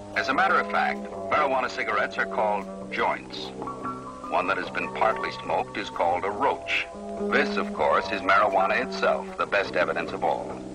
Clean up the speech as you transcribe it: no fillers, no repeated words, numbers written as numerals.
As a matter of fact, marijuana cigarettes are called joints. One that has been partly smoked is called a roach. This, of course, is marijuana itself, the best evidence of all.